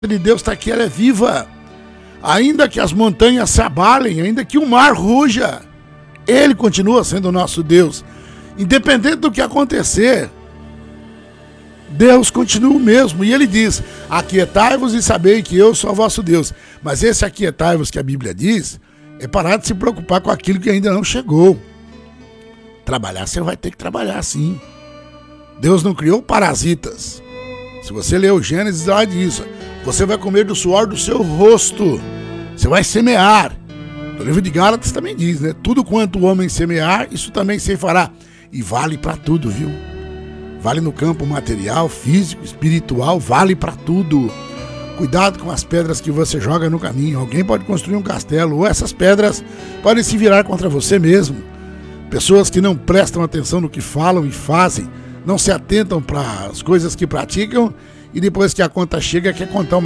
de Deus está aqui, ela é viva. Ainda que as montanhas se abalem, ainda que o mar ruja, Ele continua sendo o nosso Deus. Independente do que acontecer, Deus continua o mesmo. E Ele diz: aquietai-vos e sabei que eu sou vosso Deus. Mas esse aquietai-vos que a Bíblia diz é parar de se preocupar com aquilo que ainda não chegou. Trabalhar, você vai ter que trabalhar sim. Deus não criou parasitas. Se você ler o Gênesis, lá diz: você vai comer do suor do seu rosto. Você vai semear. No livro de Gálatas também diz, né? Tudo quanto o homem semear, isso também se fará. E vale para tudo, viu? Vale no campo material, físico, espiritual, vale para tudo. Cuidado com as pedras que você joga no caminho. Alguém pode construir um castelo, ou essas pedras podem se virar contra você mesmo. Pessoas que não prestam atenção no que falam e fazem, não se atentam para as coisas que praticam, e depois que a conta chega, quer contar uma